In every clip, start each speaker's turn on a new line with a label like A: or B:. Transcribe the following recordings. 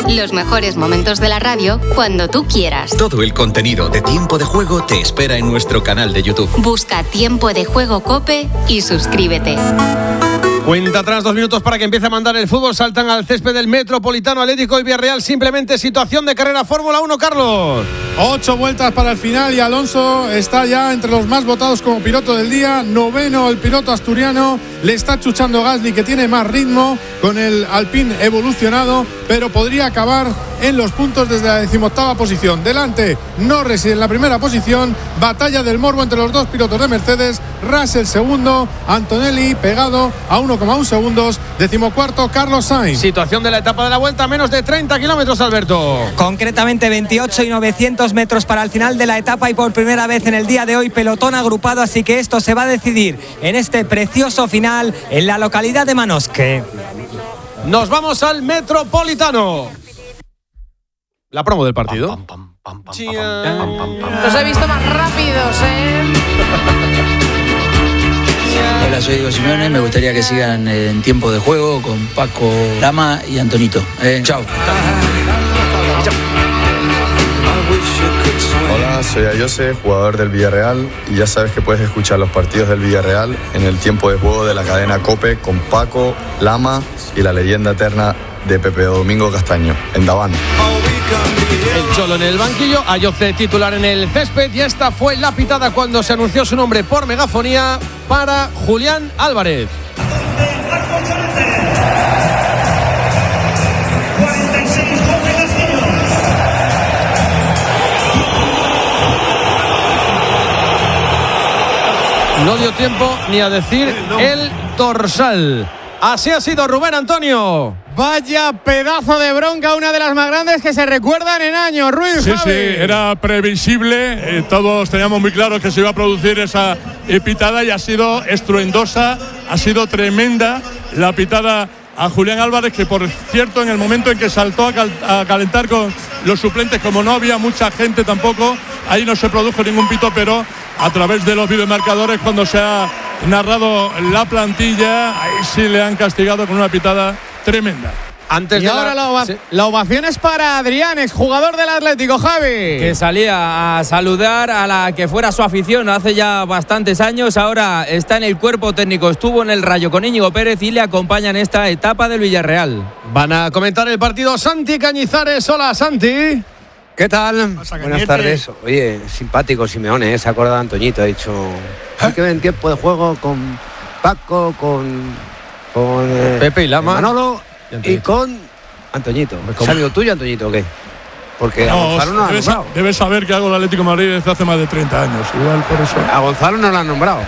A: Los mejores momentos de la radio cuando tú quieras.
B: Todo el contenido de Tiempo de Juego te espera en nuestro canal de YouTube.
A: Busca Tiempo de Juego COPE y suscríbete.
C: Cuenta atrás 2 minutos para que empiece a mandar el fútbol. Saltan al césped del Metropolitano, Atlético y Villarreal. Simplemente situación de carrera Fórmula 1, Carlos.
D: 8 vueltas para el final y Alonso está ya entre los más votados como piloto del día. 9º el piloto asturiano. Le está chuchando Gasly, que tiene más ritmo con el Alpine evolucionado, pero podría acabar en los puntos desde la 18ª posición. Delante Norris en la primera posición. Batalla del morbo entre los dos pilotos de Mercedes. Russell segundo, Antonelli pegado a 1,1 segundos. 14º Carlos Sainz.
C: Situación de la etapa de la vuelta, menos de 30 kilómetros, Alberto.
E: Concretamente 28 y 900 metros para el final de la etapa, y por primera vez en el día de hoy pelotón agrupado, así que esto se va a decidir en este precioso final en la localidad de Manosque.
C: Nos vamos al Metropolitano. La promo del partido.
F: Los he visto más rápidos,
G: Hola, soy Diego Simeone. Me gustaría que sigan en Tiempo de Juego con Paco, Lama y Antonito. Chao.
H: Hola, soy Ayose, jugador del Villarreal, y ya sabes que puedes escuchar los partidos del Villarreal en el Tiempo de Juego de la cadena COPE con Paco, Lama y la leyenda eterna de Pepe Domingo Castaño, en Daván.
C: El Cholo en el banquillo, Ayose titular en el césped, y esta fue la pitada cuando se anunció su nombre por megafonía para Julián Álvarez. No dio tiempo ni a decir el dorsal. Así ha sido, Rubén Antonio.
I: Vaya pedazo de bronca, una de las más grandes que se recuerdan en años, Ruiz.
D: Sí,
I: Javi.
D: sí, era previsible. Todos teníamos muy claro que se iba a producir esa pitada, y ha sido estruendosa, ha sido tremenda la pitada a Julián Álvarez, que por cierto en el momento en que saltó a calentar con los suplentes, como no había mucha gente tampoco, ahí no se produjo ningún pito, pero a través de los videomarcadores, cuando se ha narrado la plantilla, ahí sí le han castigado con una pitada tremenda.
I: Y ahora la ovación es para Adrián, exjugador del Atlético, Javi.
J: Que salía a saludar a la que fuera su afición hace ya bastantes años. Ahora está en el cuerpo técnico, estuvo en el Rayo con Íñigo Pérez y le acompaña en esta etapa del Villarreal.
C: Van a comentar el partido Santi Cañizares. Hola, Santi.
K: ¿Qué tal? Buenas tardes. Oye, simpático Simeone, se ha acordado de Antoñito, ha dicho, hay que ver en Tiempo de Juego con Paco, con
C: Pepe y Lama,
K: Manolo y con Antoñito. ¿Es amigo tuyo, Antoñito, o qué? Porque a Gonzalo no lo han nombrado.
D: Debes saber que hago el Atlético de Madrid desde hace más de 30 años, igual por eso.
K: A Gonzalo no lo han nombrado.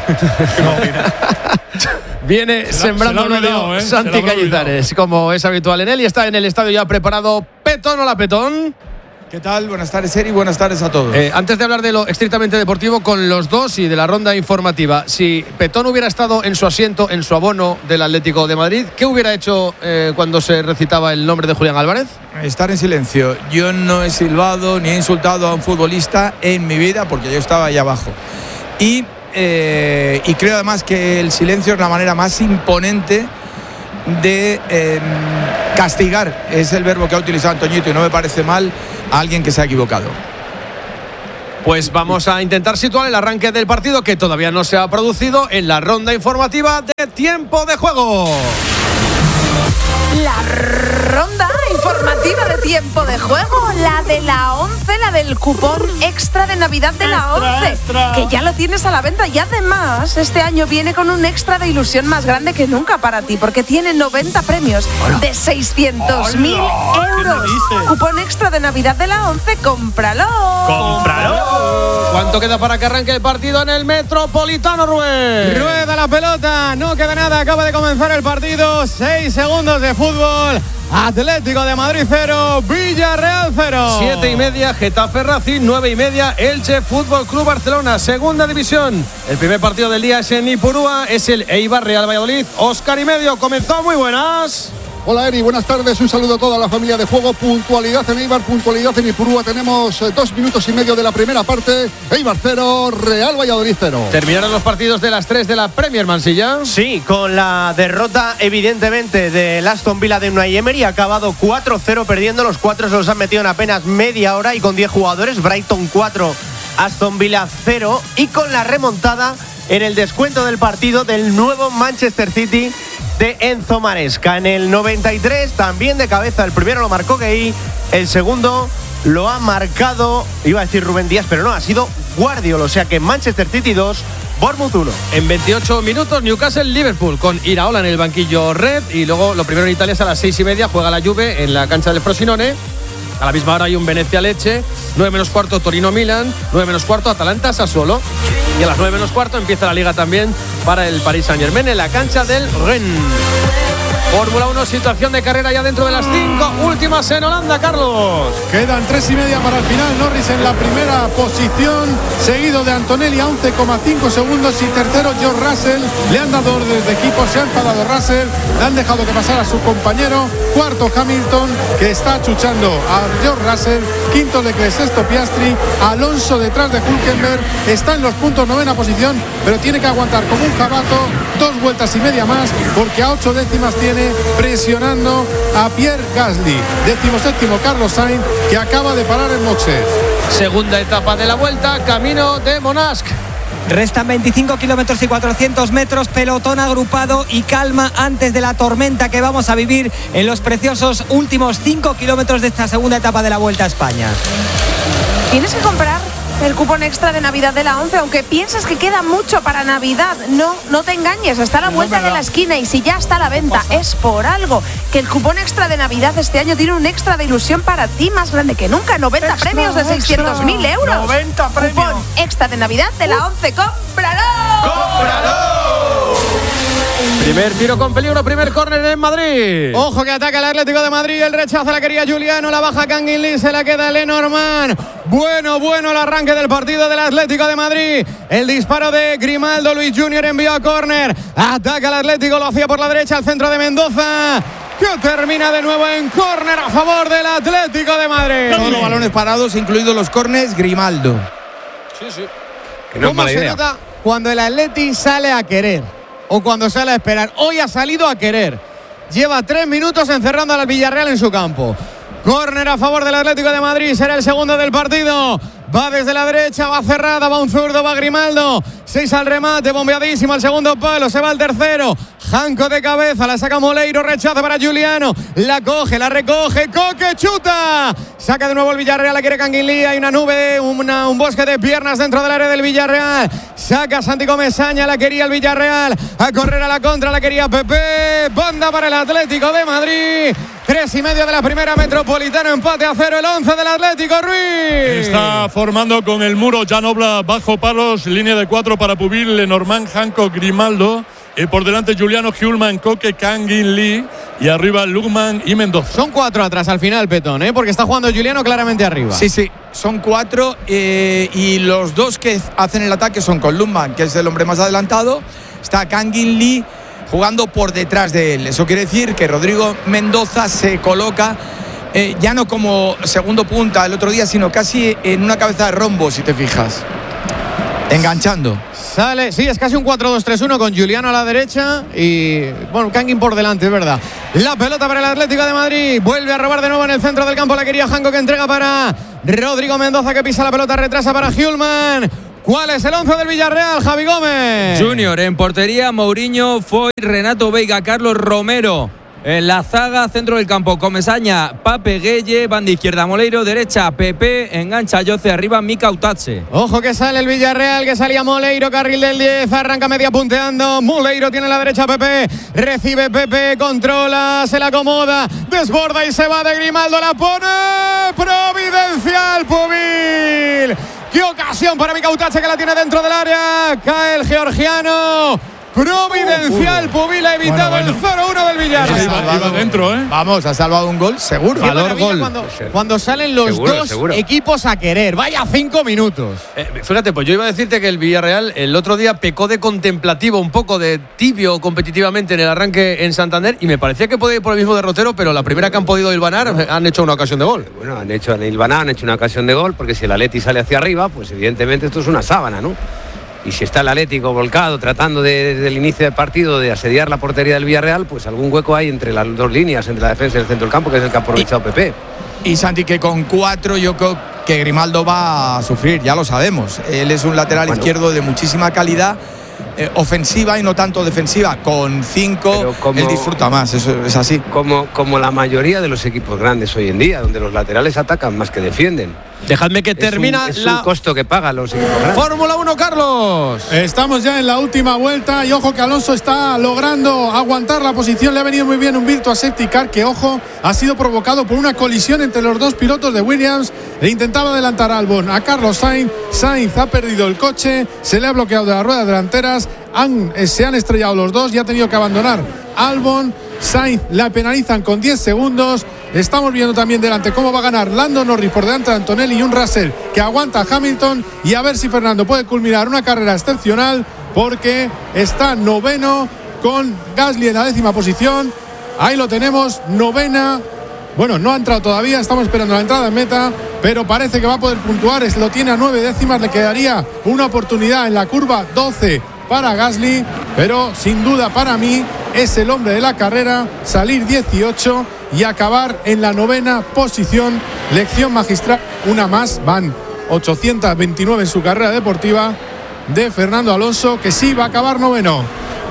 C: Viene sembrando olvidado, Santi Cañizares, como es habitual en él, y está en el estadio ya preparado Petón. Hola, Petón.
L: ¿Qué tal? Buenas tardes, Eri, buenas tardes a todos.
C: Antes de hablar de lo estrictamente deportivo con los dos y de la ronda informativa, si Petón hubiera estado en su asiento, en su abono del Atlético de Madrid, ¿qué hubiera hecho cuando se recitaba el nombre de Julián Álvarez?
L: Estar en silencio. Yo no he silbado ni he insultado a un futbolista en mi vida, porque yo estaba ahí abajo. Y creo además que el silencio es la manera más imponente de castigar. Es el verbo que ha utilizado Antoñito, y no me parece mal a alguien que se ha equivocado.
C: Pues vamos a intentar situar el arranque del partido, que todavía no se ha producido, en la ronda informativa de Tiempo de Juego.
F: La ronda informativa de Tiempo de Juego, la de la 11, la del cupón extra de Navidad de la 11, que ya lo tienes a la venta, y además este año viene con un extra de ilusión más grande que nunca para ti, porque tiene 90 premios de 600.000 euros. Cupón extra de Navidad de la 11, cómpralo.
C: ¡Cómpralo! ¿Cuánto queda para que arranque el partido en el Metropolitano, Rubén?
I: Rueda la pelota, no queda nada, acaba de comenzar el partido. 6 segundos de fútbol. Atlético de Madrid 0, Villarreal 0.
C: 7:30, Getafe Racing. 9:30, Elche Fútbol Club Barcelona, segunda división. El primer partido del día es en Ipurúa, es el Eibar Real Valladolid. Óscar y medio, comenzó, muy buenas.
M: Hola Eri, buenas tardes, un saludo a toda la familia de juego. Puntualidad en Eibar, puntualidad en Ipurúa. Tenemos 2 minutos y medio de la primera parte. Eibar 0, Real Valladolid 0.
C: Terminaron los partidos de las 3 de la Premier, Mansilla.
N: Sí, con la derrota evidentemente del Aston Villa de Unai Emery. Ha acabado 4-0 perdiendo. Los 4 se los han metido en apenas media hora y con 10 jugadores. Brighton 4, Aston Villa 0. Y con la remontada en el descuento del partido del nuevo Manchester City de Enzo Maresca. En el 93, también de cabeza, el primero lo marcó Gueye, el segundo lo ha marcado, iba a decir Rubén Díaz, pero no, ha sido Guardiola. O sea que Manchester City 2, Bournemouth 1.
C: En 28 minutos, Newcastle-Liverpool, con Iraola en el banquillo red. Y luego lo primero en Italia es a las 6:30, juega la Juve en la cancha del Frosinone. A la misma hora hay un Venecia-Lecce, 9 menos cuarto Torino-Milan, 9 menos cuarto Atalanta-Sassuolo. Y a las 9 menos cuarto empieza la Liga también para el Paris Saint-Germain en la cancha del Rennes. Fórmula 1, situación de carrera ya dentro de las 5 últimas en Holanda, Carlos.
O: Quedan 3:30 para el final. Norris en la primera posición, seguido de Antonelli a 11,5 segundos y tercero George Russell. Le han dado órdenes de equipo, se ha enfadado Russell, le han dejado que pasara a su compañero. Cuarto Hamilton, que está achuchando a George Russell. Quinto Leclerc, sexto Piastri. Alonso detrás de Hülkenberg, está en los puntos, 9ª posición, pero tiene que aguantar como un jabato 2 vueltas y media más, porque a 8 décimas tiene, presionando a Pierre Gasly. 17º Carlos Sainz, que acaba de parar en boxes.
C: Segunda etapa de la vuelta, camino de Monasc.
E: Restan 25 kilómetros y 400 metros, pelotón agrupado y calma antes de la tormenta que vamos a vivir en los preciosos últimos 5 kilómetros de esta segunda etapa de la Vuelta a España.
F: Tienes que comprar el cupón extra de Navidad de la 11, aunque pienses que queda mucho para Navidad. No te engañes, está a la vuelta de la esquina y si ya está a la venta es por algo. Que el cupón extra de Navidad este año tiene un extra de ilusión para ti más grande que nunca. 90 extra, premios de 600.000 euros.
N: 90 premios.
F: Cupón extra de Navidad de la 11. ¡Cómpralo!
N: ¡Cómpralo!
C: Primer tiro con peligro, primer córner en Madrid.
I: Ojo que ataca el Atlético de Madrid, el rechazo la quería Juliano, la baja Kangin Lee, se la queda Lenormand. Bueno el arranque del partido del Atlético de Madrid. El disparo de Grimaldo, Luis Junior envió a córner. Ataca el Atlético, lo hacía por la derecha, al centro de Mendoza, que termina de nuevo en córner a favor del Atlético de Madrid.
L: Todos los balones parados, incluidos los córners, Grimaldo.
C: Sí.
I: Que no es mala idea. ¿Cómo se nota cuando el Atleti sale a querer? O cuando sale a esperar. Hoy ha salido a querer. Lleva 3 minutos encerrando al Villarreal en su campo. Córner a favor del Atlético de Madrid. Será el segundo del partido. Va desde la derecha, va cerrada, va un zurdo, va Grimaldo. 6 al remate, bombeadísimo al segundo palo. Se va al tercero. Janco de cabeza, la saca Moleiro, rechaza para Juliano. La coge, la recoge, Coque, chuta. Saca de nuevo el Villarreal, la quiere Canguilí. Hay una nube, un bosque de piernas dentro del área del Villarreal. Saca Santi Comesaña, la quería el Villarreal. A correr a la contra, la quería Pepe. Banda para el Atlético de Madrid. 3:30 de la primera, Metropolitano, empate a 0, el 11 del Atlético, Ruiz.
D: Está formando con el muro Jan Oblak bajo palos, línea de 4 para Pubil, Lenormand, Janco, Grimaldo. Por delante Juliano, Hjulman, Coque, Kangin Lee y arriba Lugman y Mendoza.
I: Son 4 atrás al final, Petón, porque está jugando Juliano claramente arriba.
L: Sí, son 4 y los 2 que hacen el ataque son con Lugman, que es el hombre más adelantado. Está Kangin Lee jugando por detrás de él. Eso quiere decir que Rodrigo Mendoza se coloca ya no como segundo punta el otro día, sino casi en una cabeza de rombo, si te fijas. Enganchando.
I: Sale, sí, es casi un 4-2-3-1 con Juliano a la derecha y, bueno, Kangin por delante, es verdad. La pelota para el Atlético de Madrid. Vuelve a robar de nuevo en el centro del campo. La quería Janco, que entrega para Rodrigo Mendoza, que pisa la pelota, retrasa para Hjulman. ¿Cuál es el 11 del Villarreal, Javi Gómez?
J: Junior en portería, Mourinho, Foy, Renato Veiga, Carlos Romero. En la zaga, centro del campo, Comesaña, Pape Gueye, banda izquierda Moleiro, derecha Pepe, engancha Yoce, arriba Mika Utache.
I: Ojo que sale el Villarreal, que salía Moleiro, carril del 10, arranca media punteando, Moleiro tiene la derecha Pepe, recibe Pepe, controla, se la acomoda, desborda y se va de Grimaldo, la pone providencial Pubil. ¡Qué ocasión para Mika Utache, que la tiene dentro del área! Cae el georgiano. providencial. Pubila ha evitado el 0-1 del Villarreal.
D: Iba dentro, ¿eh?
L: Vamos, ha salvado un gol, seguro.
I: Valor gol. Cuando salen los dos equipos a querer. Vaya 5 minutos.
C: Fíjate, pues yo iba a decirte que el Villarreal el otro día pecó de contemplativo, un poco de tibio competitivamente en el arranque en Santander, y me parecía que podía ir por el mismo derrotero, pero la primera que han podido hilvanar han hecho una ocasión de gol.
K: Bueno, han hecho una ocasión de gol, porque si el Atleti sale hacia arriba, pues evidentemente esto es una sábana, ¿no? Y si está el Atlético volcado tratando desde el inicio del partido de asediar la portería del Villarreal, pues algún hueco hay entre las dos líneas, entre la defensa y el centro del campo, que es el que ha aprovechado Pepe.
L: Y Santi, que con 4 yo creo que Grimaldo va a sufrir, ya lo sabemos. Él es un lateral izquierdo de muchísima calidad, ofensiva y no tanto defensiva. Con 5 él disfruta más, eso es así.
K: Como la mayoría de los equipos grandes hoy en día, donde los laterales atacan más que defienden.
C: Dejadme que termina
K: es un costo que pagan los equipos grandes.
C: Fórmula 1, Carlos.
O: Estamos ya en la última vuelta y ojo que Alonso está logrando aguantar la posición. Le ha venido muy bien un Virtua Safety Car que, ojo, ha sido provocado por una colisión entre los dos pilotos de Williams. Le intentaba adelantar a Albon a Carlos Sainz. Sainz ha perdido el coche, se le ha bloqueado de las ruedas delanteras. Se han estrellado los dos y ha tenido que abandonar Albon. Sainz la penalizan con 10 segundos. Estamos viendo también delante cómo va a ganar Lando Norris por delante de Antonelli y un Russell que aguanta a Hamilton, y a ver si Fernando puede culminar una carrera excepcional, porque está noveno con Gasly en la 10ª posición. Ahí lo tenemos, novena. Bueno, no ha entrado todavía, estamos esperando la entrada en meta, pero parece que va a poder puntuar. Lo tiene a 9 décimas, le quedaría una oportunidad en la curva 12 para Gasly, pero sin duda para mí es el hombre de la carrera. Salir 18 y acabar en la 9ª posición. Lección magistral, una más, van 829 en su carrera deportiva de Fernando Alonso, que sí va a acabar noveno.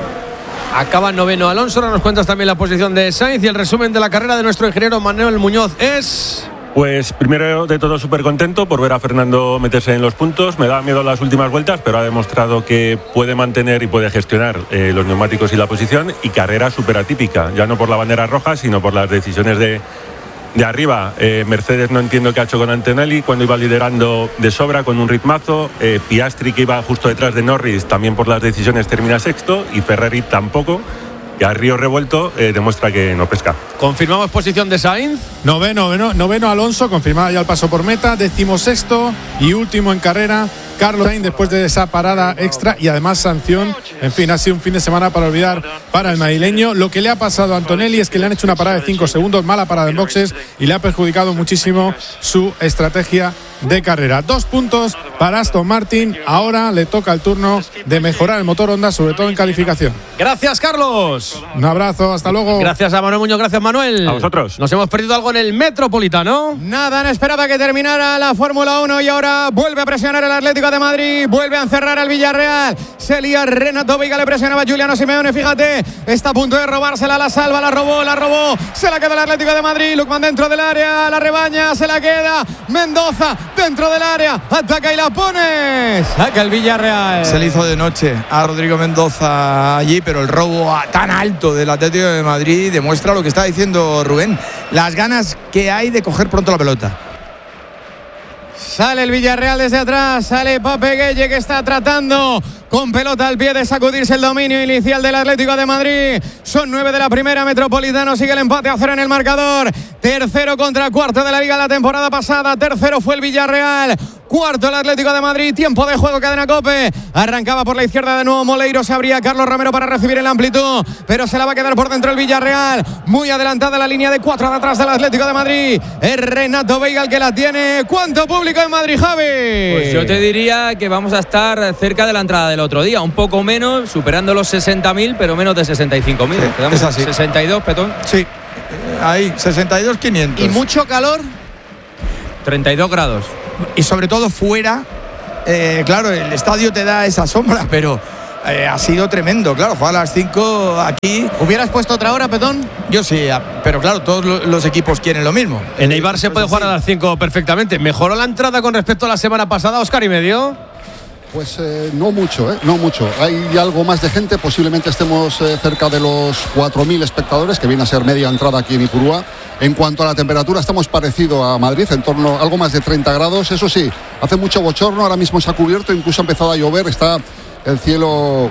C: Acaba noveno Alonso. Ahora nos cuentas también la posición de Sainz y el resumen de la carrera de nuestro ingeniero Manuel Muñoz es...
P: Pues primero de todo súper contento por ver a Fernando meterse en los puntos. Me daba miedo las últimas vueltas, pero ha demostrado que puede mantener y puede gestionar los neumáticos y la posición, y carrera súper atípica, ya no por la bandera roja, sino por las decisiones de arriba. Mercedes no entiendo qué ha hecho con Antonelli cuando iba liderando de sobra con un ritmazo. Piastri, que iba justo detrás de Norris, también por las decisiones termina sexto, y Ferrari tampoco, que a río revuelto demuestra que no pesca.
C: Confirmamos posición de Sainz.
O: Noveno Alonso, confirmada ya el paso por meta. 16º y último en carrera Carlos Sainz, después de esa parada extra y además sanción. En fin, ha sido un fin de semana para olvidar para el madrileño. Lo que le ha pasado a Antonelli es que le han hecho una parada de 5 segundos, mala parada en boxes, y le ha perjudicado muchísimo su estrategia de carrera. 2 puntos para Aston Martin. Ahora le toca el turno de mejorar el motor Honda, sobre todo en calificación.
C: Gracias, Carlos.
O: Un abrazo, hasta luego.
C: Gracias a Manuel Muñoz, gracias, Manuel.
P: A vosotros.
C: Nos hemos perdido algo en el Metropolitano.
I: Nada, no esperaba que terminara la Fórmula 1 y ahora vuelve a presionar el Atlético de Madrid, vuelve a encerrar al Villarreal. Se lía Renato Veiga, le presionaba a Giuliano Simeone, fíjate, está a punto de robársela, la salva, la robó, se la queda el Atlético de Madrid. Lukman dentro del área, la rebaña, se la queda Mendoza dentro del área, ataca y la pone, saca el Villarreal.
L: Se le hizo de noche a Rodrigo Mendoza allí, pero el robo tan alto del Atlético de Madrid demuestra lo que está diciendo Rubén, las ganas que hay de coger pronto la pelota.
I: Sale el Villarreal desde atrás, sale Pape Gueye, que está tratando con pelota al pie de sacudirse el dominio inicial del Atlético de Madrid. Son 9 de la primera, Metropolitano sigue el empate a 0 en el marcador. Tercero contra cuarto de la Liga la temporada pasada. Tercero fue el Villarreal, cuarto el Atlético de Madrid. Tiempo de juego, cadena COPE. Arrancaba por la izquierda de nuevo Moleiro, se abría Carlos Romero para recibir el amplitud, pero se la va a quedar por dentro el Villarreal. Muy adelantada la línea de 4 de atrás del Atlético de Madrid. Es Renato Veiga el que la tiene. ¿Cuánto público en Madrid, Javi?
J: Pues yo te diría que vamos a estar cerca de la entrada del otro día, un poco menos, superando los 60.000, pero menos de 65.000.
L: Sí, es así.
J: 62, Petón.
L: Sí, ahí, 62.500.
I: ¿Y mucho calor?
J: 32 grados.
L: Y sobre todo fuera, claro, el estadio te da esa sombra, pero ha sido tremendo. Claro, juega a las 5 aquí.
I: ¿Hubieras puesto otra hora, Petón?
L: Yo sí, pero claro, todos los equipos quieren lo mismo.
C: En Eibar se puede jugar a las 5 perfectamente. ¿Mejoró la entrada con respecto a la semana pasada, Óscar y medio?
M: Pues no mucho, no mucho. Hay algo más de gente, posiblemente estemos cerca de los 4.000 espectadores, que viene a ser media entrada aquí en Ipurúa. En cuanto a la temperatura, estamos parecido a Madrid, en torno a algo más de 30 grados. Eso sí, hace mucho bochorno, ahora mismo se ha cubierto, incluso ha empezado a llover, está el cielo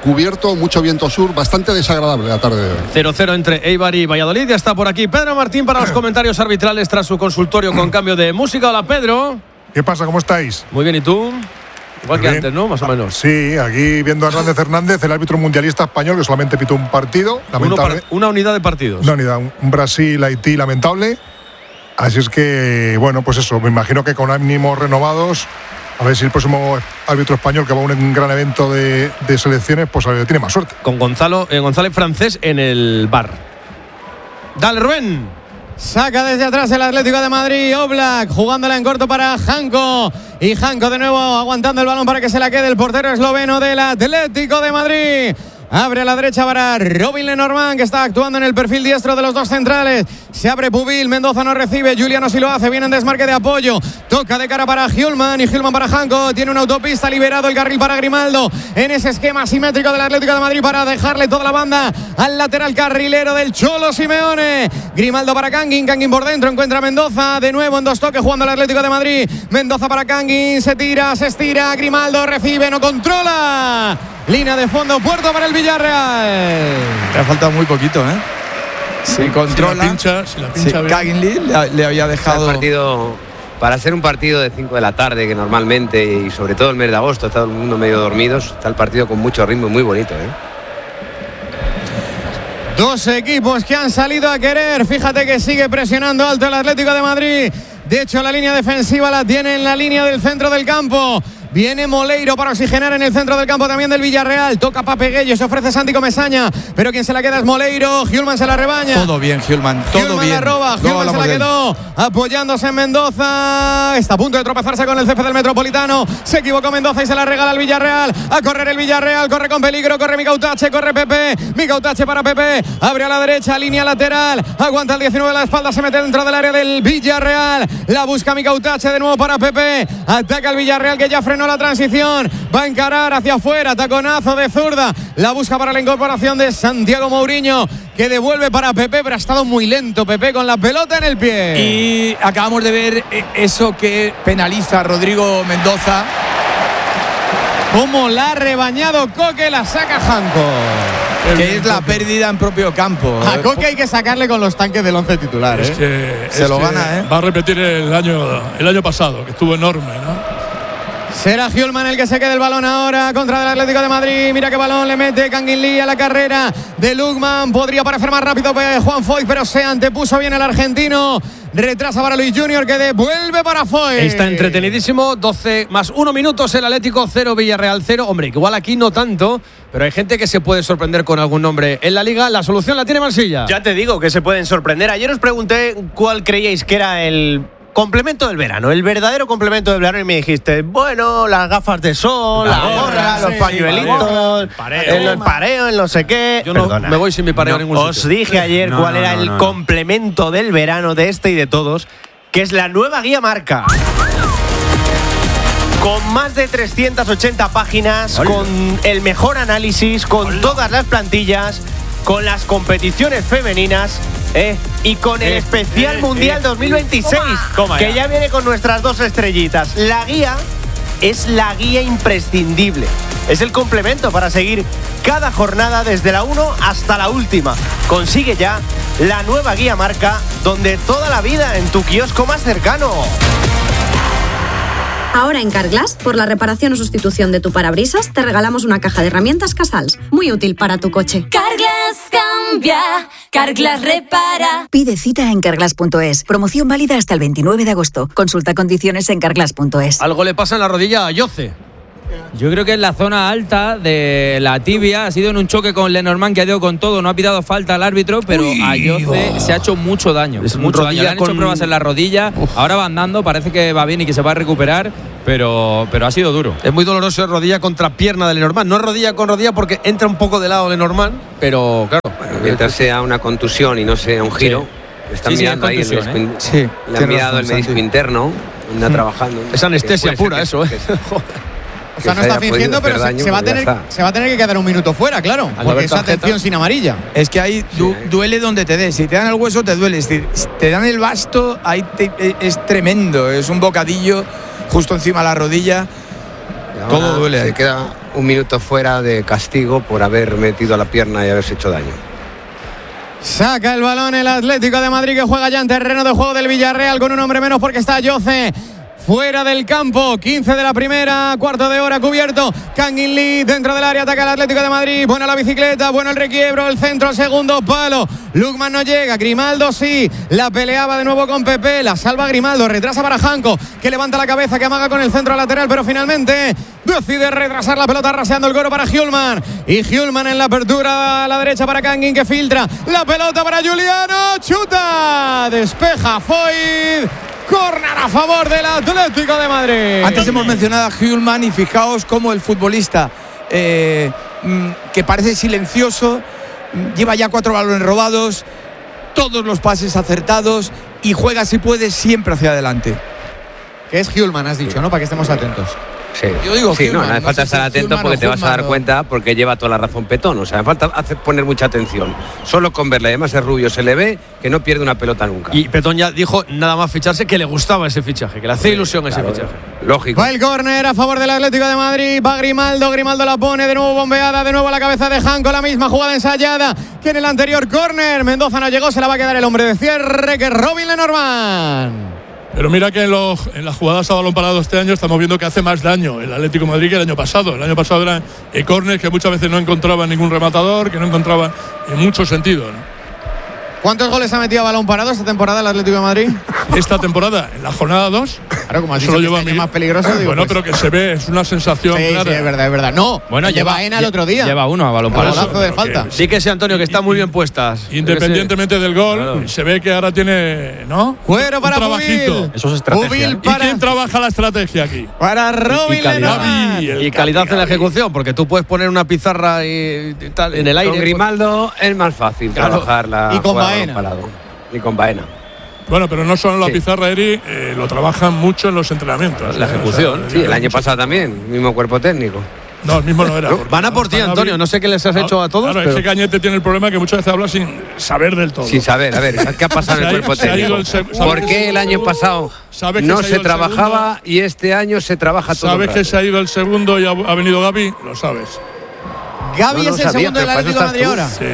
M: cubierto, mucho viento sur, bastante desagradable la tarde de hoy.
C: 0-0 entre Eibar y Valladolid. Ya está por aquí Pedro Martín para los comentarios arbitrales tras su consultorio con cambio de música. Hola, Pedro.
Q: ¿Qué pasa? ¿Cómo estáis?
C: Muy bien, ¿y tú? Igual que antes, ¿no? Más o menos.
Q: Sí, aquí viendo a Hernández Hernández, el árbitro mundialista español, que solamente pitó un partido.
C: Una unidad de partidos.
Q: Una unidad, un Brasil-Haití lamentable. Así es que, bueno, pues eso, me imagino que con ánimos renovados, a ver si el próximo árbitro español que va a un gran evento de selecciones, pues tiene más suerte.
C: Con González Francés en el bar. Dale, Rubén.
I: Saca desde atrás el Atlético de Madrid. Oblak jugándola en corto para Janko. Y Janko de nuevo aguantando el balón para que se la quede el portero esloveno del Atlético de Madrid. Abre a la derecha para Robin Lenormand, que está actuando en el perfil diestro de los dos centrales. Se abre Pubil, Mendoza no recibe, Juliano sí lo hace, viene en desmarque de apoyo. Toca de cara para Hjulman y Hjulman para Janko. Tiene una autopista, liberado el carril para Grimaldo. En ese esquema simétrico del Atlético de Madrid para dejarle toda la banda al lateral carrilero del Cholo Simeone. Grimaldo para Kangin, Kangin por dentro, encuentra a Mendoza. De nuevo en dos toques jugando el Atlético de Madrid. Mendoza para Kangin, se tira, se estira. Grimaldo recibe, no controla. Línea de fondo, puerto para el Villarreal.
L: Le ha faltado muy poquito, ¿eh? Se controla.
D: Si la pincha
L: Kaginli le había dejado.
K: Para ser un partido de 5 de la tarde, que normalmente, y sobre todo el mes de agosto, está todo el mundo medio dormidos, está el partido con mucho ritmo y muy bonito, ¿eh?
I: Dos equipos que han salido a querer. Fíjate que sigue presionando alto el Atlético de Madrid. De hecho, la línea defensiva la tiene en la línea del centro del campo. Viene Moleiro para oxigenar en el centro del campo también del Villarreal. Toca Pape Gueye, se ofrece Santi Comesaña, pero quien se la queda es Moleiro. Hjulman se la rebaña.
L: Todo bien, Hjulman, todo
I: Hjulman
L: bien.
I: La roba, Hjulman se la quedó apoyándose en Mendoza. Está a punto de tropezarse con el césped del Metropolitano. Se equivocó Mendoza y se la regala al Villarreal. A correr el Villarreal, corre con peligro, corre Micautache, corre Pepe. Micautache para Pepe, abre a la derecha, línea lateral. Aguanta el 19 de la espalda, se mete dentro del área del Villarreal. La busca Micautache de nuevo para Pepe. Ataca el Villarreal que ya frenó la transición, va a encarar hacia afuera, taconazo de zurda, la busca para la incorporación de Santiago Mourinho, que devuelve para Pepe, pero ha estado muy lento Pepe con la pelota en el pie.
L: Y acabamos de ver eso que penaliza a Rodrigo Mendoza.
I: Como la ha rebañado Coque, la saca Janko.
L: Que es la pérdida en propio campo.
I: A Coque hay que sacarle con los tanques del 11 titular.
L: Se lo gana, ¿eh?
D: Va a repetir el año pasado, que estuvo enorme, ¿no?
I: Será Hjulman el que se quede el balón ahora contra el Atlético de Madrid. Mira qué balón le mete Kangin Lee a la carrera de Lukman. Podría parecer más rápido Juan Foyt, pero se antepuso bien el argentino. Retrasa para Luis Junior, que devuelve para Foyt.
C: Está entretenidísimo. 12 más 1 minutos el Atlético 0, Villarreal 0. Hombre, igual aquí no tanto, pero hay gente que se puede sorprender con algún nombre en la Liga. La solución la tiene Marsilla.
N: Ya te digo que se pueden sorprender. Ayer os pregunté cuál creíais que era el complemento del verano, el verdadero complemento del verano, y me dijiste, bueno, las gafas de sol, la gorra, los pañuelitos, el pareo, el no sé qué.
C: Yo no me voy sin mi pareo a ningún sitio.
N: Os dije ayer cuál era el complemento del verano de este y de todos, que es la nueva guía marca. Con más de 380 páginas, con el mejor análisis, con todas las plantillas, con las competiciones femeninas, y con el especial Mundial 2026, que ya viene con nuestras 2 estrellitas. La guía es la guía imprescindible. Es el complemento para seguir cada jornada desde la 1 hasta la última. Consigue ya la nueva guía marca, donde toda la vida en tu kiosco más cercano.
R: Ahora en Carglass, por la reparación o sustitución de tu parabrisas, te regalamos una caja de herramientas Casals, muy útil para tu coche.
S: Carglass cambia, Carglass repara.
T: Pide cita en Carglass.es. Promoción válida hasta el 29 de agosto. Consulta condiciones en Carglass.es.
C: Algo le pasa en la rodilla a Yoce.
J: Yo creo que en la zona alta de la tibia ha sido en un choque con Lenormand, que ha ido con todo, no ha pitado falta al árbitro, pero a Yoce se ha hecho mucho daño. Mucho daño. Le han hecho pruebas en la rodilla, ahora va andando, parece que va bien y que se va a recuperar, pero ha sido duro.
C: Es muy doloroso rodilla contra pierna de Lenormand. No es rodilla con rodilla porque entra un poco de lado Lenormand, pero claro.
K: Bueno, mientras sea una contusión y no sea un giro, están mirando ahí le han mirado el menisco interno, anda trabajando.
C: Es anestesia pura eso,
I: O sea, no está fingiendo, pero se va a tener que quedar un minuto fuera, claro, porque esa atención sin amarilla.
L: Es que ahí duele donde te des. Si te dan el hueso, te duele. Si te dan el basto, ahí es tremendo. Es un bocadillo justo encima de la rodilla. Todo duele ahí.
K: un minuto fuera de castigo por haber metido la pierna y haberse hecho daño.
I: Saca el balón el Atlético de Madrid, que juega ya en terreno de juego del Villarreal con un hombre menos porque está Yoce fuera del campo. 15 de la primera, cuarto de hora cubierto. Kang In Lee dentro del área, ataca el Atlético de Madrid. Bueno la bicicleta, bueno el requiebro, el centro al segundo palo. Lukman no llega, Grimaldo sí. La peleaba de nuevo con Pepe, la salva Grimaldo, retrasa para Janko, que levanta la cabeza, que amaga con el centro lateral, pero finalmente decide retrasar la pelota, raseando el coro para Hjulman. Y Hjulman en la apertura a la derecha para Kang In, que filtra la pelota para Juliano, chuta, despeja Foyt. Córner a favor del Atlético de Madrid.
L: Antes hemos mencionado a Hjulman y fijaos cómo el futbolista que parece silencioso lleva ya 4 balones robados, todos los pases acertados y juega si puede siempre hacia adelante.
I: Que es Hjulman, has dicho, ¿no? Para que estemos atentos.
K: Sí,
L: yo digo
K: sí,
L: Hjulman,
K: no hace falta estar atento porque te vas a dar cuenta, porque lleva toda la razón Petón. O sea, me falta poner mucha atención. Solo con verle, además es rubio, se le ve que no pierde una pelota nunca.
C: Y Petón ya dijo nada más ficharse que le gustaba ese fichaje, que le hacía ilusión ese fichaje.
K: Lógico.
I: Va el córner a favor del Atlético de Madrid, va Grimaldo la pone de nuevo bombeada, de nuevo a la cabeza de Janko, la misma jugada ensayada que en el anterior córner. Mendoza no llegó, se la va a quedar el hombre de cierre, que es Robin Lenormand.
D: Pero mira que en las jugadas a balón parado este año estamos viendo que hace más daño el Atlético de Madrid que el año pasado. El año pasado eran córneres que muchas veces no encontraba ningún rematador, que no encontraba en muchos sentidos, ¿no?
I: ¿Cuántos goles ha metido a balón parado esta temporada el Atlético de Madrid?
D: Esta temporada, en la jornada 2.
I: Claro, como has dicho, que es el más peligroso. Digo,
D: bueno,
I: pues,
D: pero que se ve, es una sensación clara.
I: Sí, es verdad. No,
C: bueno,
I: lleva ENA el otro día.
J: Lleva uno a balón parado.
I: Golazo de falta.
C: Sí que sí, Antonio, que está muy bien puestas.
D: Independientemente del gol, claro, se ve que ahora tiene, ¿no?
I: Cuero para Pubil.
J: Eso es estrategia.
D: ¿Y quién trabaja la estrategia aquí?
I: Para Robin
C: Lenormand. Y calidad en la ejecución, porque tú puedes poner una pizarra y tal en el aire.
K: Con Grimaldo es más fácil trabajarla.
I: Y con Baena.
K: Y con Baena.
D: Bueno, pero no solo en la pizarra, Eri, lo trabajan mucho en los entrenamientos.
C: La ejecución.
K: Sí, el año pasado también, mismo cuerpo técnico.
D: No, el mismo no era.
C: Van a por ti, Antonio. No sé qué les has hecho a todos.
D: Claro,
C: pero
D: ese Cañete tiene el problema que muchas veces habla sin saber del todo.
K: Sin saber, a ver, ¿qué ha pasado en el cuerpo técnico? ¿Por qué el año pasado no se trabajaba y este año se trabaja todo?
D: ¿Sabes que se ha ido el segundo y ha venido Gavi? Lo sabes.
I: ¿Gavi es el segundo del Atlético de Madrid ahora?
D: Sí.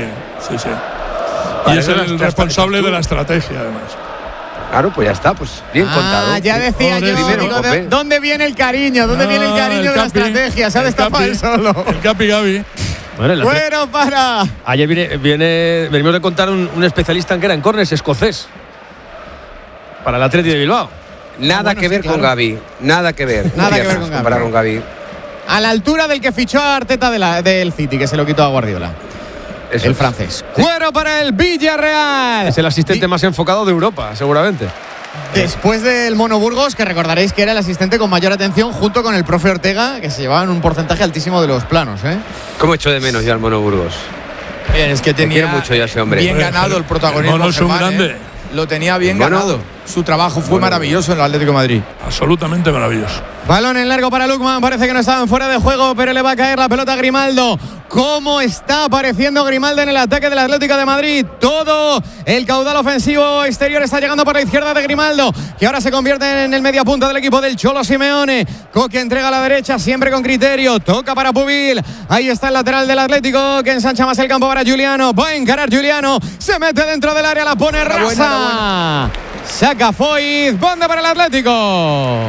D: Y es el responsable de la estrategia, además.
K: Claro, pues ya está, pues bien contado.
I: Ya decía yo, ¿dónde viene el cariño? ¿Dónde viene el cariño de la estrategia? Se ha destapado él solo.
D: El Capi Gavi.
I: Bueno, para.
C: Ayer venimos de contar un especialista en que era en córneres, escocés. Para el Atleti de Bilbao.
K: Nada que ver con Gavi. Nada que ver.
I: Nada que ver con
K: Gavi.
I: A la altura del que fichó a Arteta del City, que se lo quitó a Guardiola. El francés. Cuero para el Villarreal.
C: Es el asistente más enfocado de Europa, seguramente.
I: Después del Mono Burgos, que recordaréis que era el asistente con mayor atención junto con el profe Ortega, que se llevaban un porcentaje altísimo de los planos.
K: ¿Cómo echo de menos ya al Mono Burgos?
L: Bien, es que tenía
K: mucho ya ese hombre.
L: Bien ganado el protagonismo.
D: El Mono es un grande.
L: Lo tenía bien ganado. Su trabajo fue maravilloso en el Atlético de Madrid.
D: Absolutamente maravilloso.
I: Balón en largo para Lukman. Parece que no estaban fuera de juego, pero le va a caer la pelota a Grimaldo. ¿Cómo está apareciendo Grimaldo en el ataque del Atlético de Madrid? Todo el caudal ofensivo exterior está llegando por la izquierda de Grimaldo, que ahora se convierte en el mediapunta del equipo del Cholo Simeone. Coque entrega a la derecha, siempre con criterio. Toca para Pubil. Ahí está el lateral del Atlético, que ensancha más el campo para Juliano. Va a encarar Juliano. Se mete dentro del área, la pone rasa. Saca Foyt. Banda para el Atlético.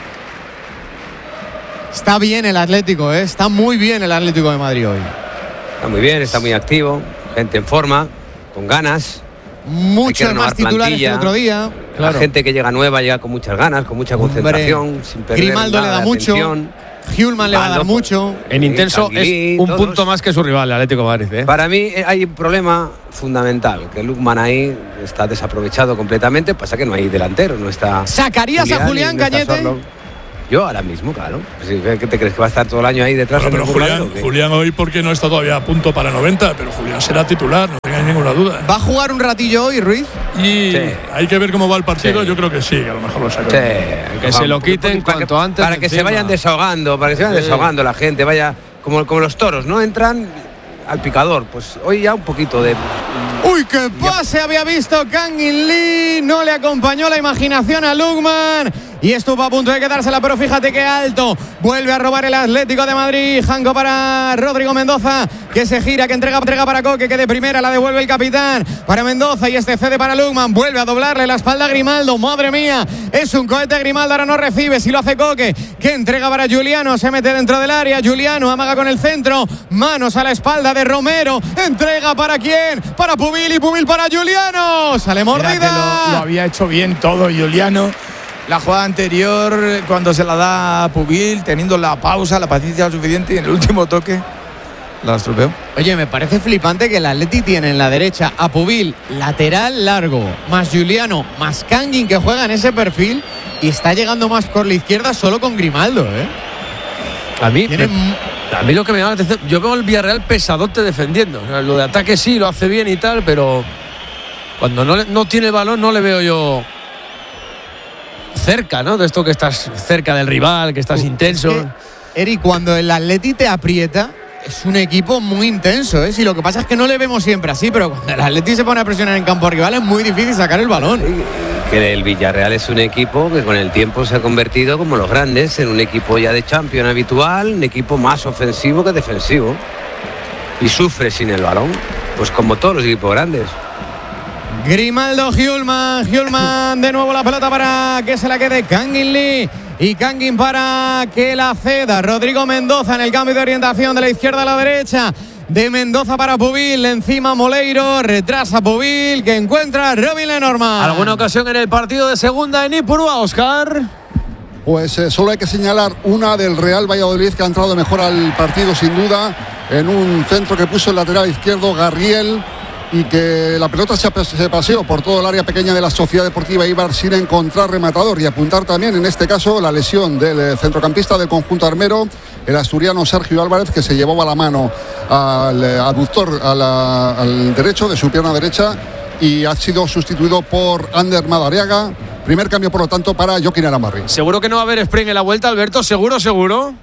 I: Está bien el Atlético, está muy bien el Atlético de Madrid hoy.
K: Está muy bien, está muy activo, gente en forma, con ganas.
I: Muchos más titulares que el otro día.
K: La gente que llega nueva llega con muchas ganas, con mucha concentración, sin perder
I: Grimaldo
K: nada
I: le da mucho. Hjulman le va a dar mucho.
C: En intenso es un punto más que su rival, el Atlético de Madrid.
K: Para mí hay un problema fundamental, que Lukman ahí está desaprovechado completamente. Pasa que no hay delantero, no está.
I: ¿Sacarías a Julián Cañete?
K: Yo ahora mismo, claro. ¿Qué te crees que va a estar todo el año ahí detrás?
D: Pero Julián hoy porque no está todavía a punto para 90, pero Julián será titular, no tengáis ninguna duda.
I: ¿Va a jugar un ratillo hoy, Ruiz?
D: Y hay que ver cómo va el partido, yo creo que sí, que a lo mejor lo saca.
C: Que se lo quiten cuanto antes.
K: Para que se vayan desahogando, desahogando la gente, vaya como los toros, ¿no? Entran al picador, pues hoy ya un poquito de...
I: ¡Uy, qué pase había visto Kang In Lee! No le acompañó la imaginación a Lukman. y estuvo a punto de quedársela, pero fíjate qué alto. Vuelve a robar el Atlético de Madrid. Janko para Rodrigo Mendoza, que se gira, que entrega para Coque, que de primera la devuelve el capitán para Mendoza, y este cede para Lukman. Vuelve a doblarle la espalda a Grimaldo. Madre mía, es un cohete Grimaldo. Ahora no recibe, si lo hace Coque, que entrega para Juliano. Se mete dentro del área. Juliano amaga con el centro. Manos a la espalda de Romero. Entrega para quién? Para Pubil, y Pubil para Juliano. Sale mordida.
L: Lo había hecho bien todo Juliano. La jugada anterior, cuando se la da a Pubil, teniendo la pausa, la paciencia suficiente, y en el último toque la estropeó.
I: Oye, me parece flipante que el Atleti tiene en la derecha a Pubil, lateral largo, más Juliano, más Kangin, que juega en ese perfil, y está llegando más por la izquierda solo con Grimaldo, ¿eh?
C: A mí lo que me llama la atención, yo veo el Villarreal pesadote defendiendo. O sea, lo de ataque sí, lo hace bien y tal, pero cuando no tiene el balón no le veo yo cerca, ¿no? De esto que estás cerca del rival, que estás intenso.
I: Es que, Eri, cuando el Atleti te aprieta, es un equipo muy intenso, ¿eh? Si lo que pasa es que no le vemos siempre así, pero cuando el Atleti se pone a presionar en campo rival es muy difícil sacar el balón.
K: Que el Villarreal es un equipo que con el tiempo se ha convertido, como los grandes, en un equipo ya de Champions habitual, un equipo más ofensivo que defensivo, y sufre sin el balón, pues como todos los equipos grandes.
I: Grimaldo, Hjulman, de nuevo la pelota para que se la quede Kangin Lee, y Kangin para que la ceda Rodrigo Mendoza en el cambio de orientación de la izquierda a la derecha. De Mendoza para Pubil, encima Moleiro, retrasa Pubil, que encuentra a Robin Lenormand.
C: ¿Alguna ocasión en el partido de segunda en Ipurúa, Óscar?
M: Pues solo hay que señalar una del Real Valladolid, que ha entrado mejor al partido sin duda, en un centro que puso el lateral izquierdo Garriel, y que la pelota se paseó por todo el área pequeña de la Sociedad Deportiva Eibar sin encontrar rematador, y apuntar también en este caso la lesión del centrocampista del conjunto armero, el asturiano Sergio Álvarez, que se llevaba la mano al aductor, al derecho de su pierna derecha, y ha sido sustituido por Ander Madariaga. Primer cambio, por lo tanto, para Joaquín Arambarri.
C: Seguro que no va a haber sprint en la vuelta, Alberto, seguro.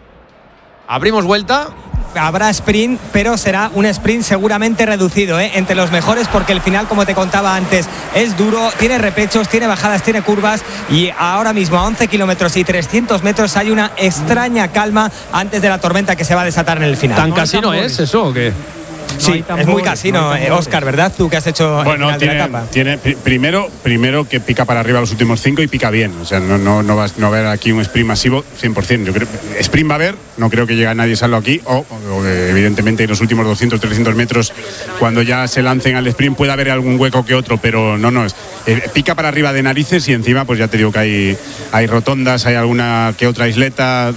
C: Abrimos vuelta.
E: Habrá sprint, pero será un sprint seguramente reducido, entre los mejores, porque el final, como te contaba antes, es duro, tiene repechos, tiene bajadas, tiene curvas, y ahora mismo a 11 kilómetros y 300 metros hay una extraña calma antes de la tormenta que se va a desatar en el final.
C: ¿Tan casino es eso o qué?
E: Sí, es muy casino, Óscar, ¿verdad? Tú que has hecho el final de la etapa.
U: Primero que pica para arriba los últimos 5 y pica bien. O sea, no va a haber aquí un sprint masivo 100%. Yo creo sprint va a haber, no creo que llegue nadie salvo aquí. O evidentemente en los últimos 200, 300 metros, cuando ya se lancen al sprint, puede haber algún hueco que otro, pero no. Pica para arriba de narices, y encima pues ya te digo que hay rotondas, hay alguna que otra isleta.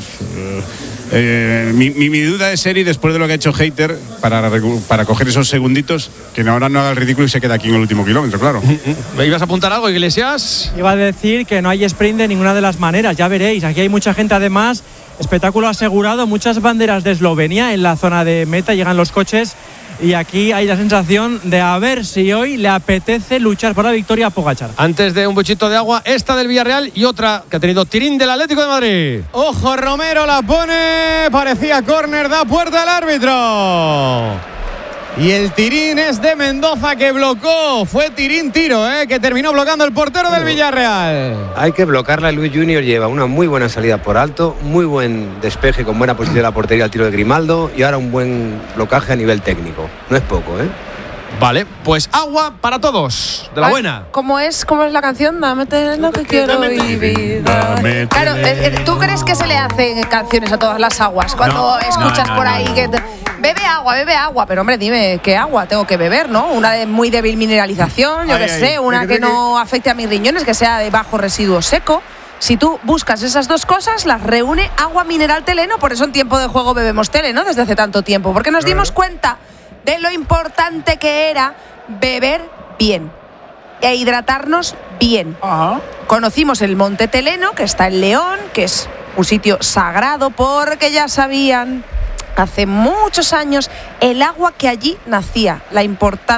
U: Mi duda es, Eri, después de lo que ha hecho Hater, para coger esos segunditos, que ahora no haga el ridículo y se queda aquí en el último kilómetro, claro.
C: ¿Me ibas a apuntar algo, Iglesias?
V: Iba a decir que no hay sprint de ninguna de las maneras, ya veréis. Aquí hay mucha gente, además, espectáculo asegurado, muchas banderas de Eslovenia en la zona de meta, llegan los coches, y aquí hay la sensación de a ver si hoy le apetece luchar por la victoria a Pogačar.
C: Antes de un buchito de agua, esta del Villarreal y otra que ha tenido tirín del Atlético de Madrid.
I: Ojo, Romero la pone, parecía córner, da puerta al árbitro. Y el tirín es de Mendoza, que bloqueó. Fue tirín-tiro, que terminó bloqueando el portero del Villarreal.
K: Hay que bloquearla. Luis Junior lleva una muy buena salida por alto, muy buen despeje con buena posición de la portería al tiro de Grimaldo, y ahora un buen blocaje a nivel técnico. No es poco,
C: Vale, pues agua para todos, de la buena.
F: ¿Cómo es la canción? Dame lo que quiero vivir. Claro, ¿tú crees que se le hacen canciones a todas las aguas? Cuando escuchas por ahí que bebe agua, pero hombre, dime, ¿qué agua tengo que beber, no? Una de muy débil mineralización, yo qué sé, una que no afecte a mis riñones, que sea de bajo residuo seco. Si tú buscas esas dos cosas, las reúne Agua Mineral Teleno. Por eso en Tiempo de Juego bebemos Teleno desde hace tanto tiempo, porque nos dimos cuenta de lo importante que era beber bien e hidratarnos bien. Conocimos el Monte Teleno, que está en León, que es un sitio sagrado, porque ya sabían hace muchos años el agua que allí nacía, la importancia